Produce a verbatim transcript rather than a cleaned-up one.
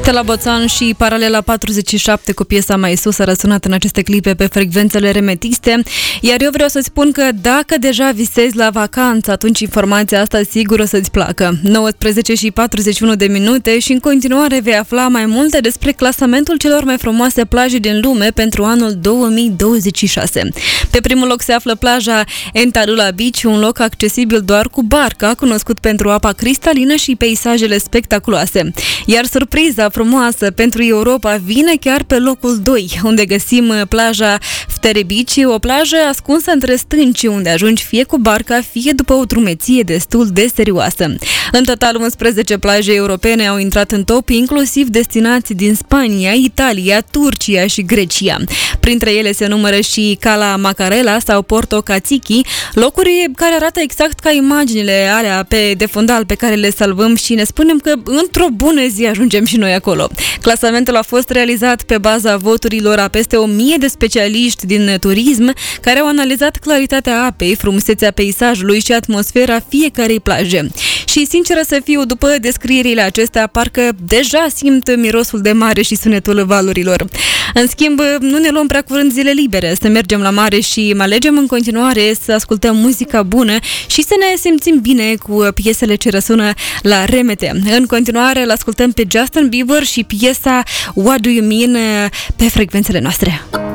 Stella Boțan și Paralela patruzeci și șapte cu piesa Mai sus a răsunat în aceste clipe pe frecvențele remetiste, iar eu vreau să spun că dacă deja visezi la vacanță, atunci informația asta sigur o să-ți placă. nouăsprezece și patruzeci și unu de minute și în continuare vei afla mai multe despre clasamentul celor mai frumoase plaje din lume pentru anul două mii douăzeci și șase. Pe primul loc se află plaja Entalula Beach, un loc accesibil doar cu barca, cunoscut pentru apa cristalină și peisajele spectaculoase. Iar surpriza frumoasă pentru Europa vine chiar pe locul doi, unde găsim plaja Ftere Beach, o plajă ascunsă între stânci, unde ajungi fie cu barca, fie după o drumeție destul de serioasă. În total, unsprezece plaje europene au intrat în top, inclusiv destinații din Spania, Italia, Turcia și Grecia. Printre ele se numără și Cala Macarela sau Porto Cațichi, locuri care arată exact ca imaginile alea pe de fundal pe care le salvăm și ne spunem că într-o bună zi ajungem și noi acolo. Clasamentul a fost realizat pe baza voturilor a peste o mie de specialiști din turism care au analizat claritatea apei, frumusețea peisajului și atmosfera fiecarei plaje. Și sinceră să fiu, după descrierile acestea, parcă deja simt mirosul de mare și sunetul valurilor. În schimb, nu ne luăm prea curând zile libere, să mergem la mare și mai alegem în continuare să ascultăm muzica bună și să ne simțim bine cu piesele ce răsună la remete. În continuare, îl ascultăm pe Justin Bieber și piesa What Do You Mean pe frecvențele noastre.